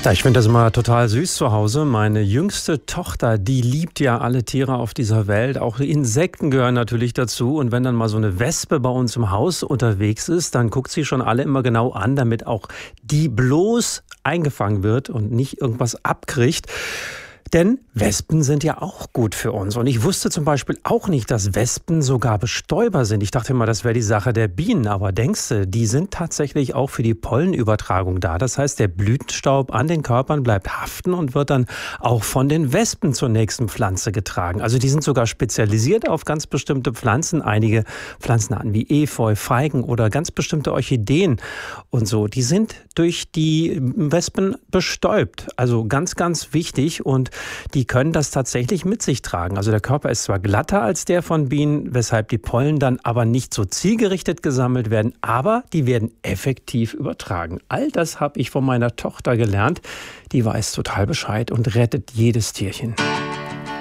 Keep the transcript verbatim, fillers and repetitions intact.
Ja, ich finde das immer total süß zu Hause. Meine jüngste Tochter, die liebt ja alle Tiere auf dieser Welt. Auch Insekten gehören natürlich dazu. Und wenn dann mal so eine Wespe bei uns im Haus unterwegs ist, dann guckt sie schon alle immer genau an, damit auch die bloß eingefangen wird und nicht irgendwas abkriegt. Denn Wespen sind ja auch gut für uns. Und ich wusste zum Beispiel auch nicht, dass Wespen sogar Bestäuber sind. Ich dachte immer, das wäre die Sache der Bienen. Aber denkst du, die sind tatsächlich auch für die Pollenübertragung da. Das heißt, der Blütenstaub an den Körpern bleibt haften und wird dann auch von den Wespen zur nächsten Pflanze getragen. Also die sind sogar spezialisiert auf ganz bestimmte Pflanzen. Einige Pflanzenarten wie Efeu, Feigen oder ganz bestimmte Orchideen und so. Die sind durch die Wespen bestäubt. Also ganz, ganz wichtig. Und die können das tatsächlich mit sich tragen. Also der Körper ist zwar glatter als der von Bienen, weshalb die Pollen dann aber nicht so zielgerichtet gesammelt werden, aber die werden effektiv übertragen. All das habe ich von meiner Tochter gelernt. Die weiß total Bescheid und rettet jedes Tierchen.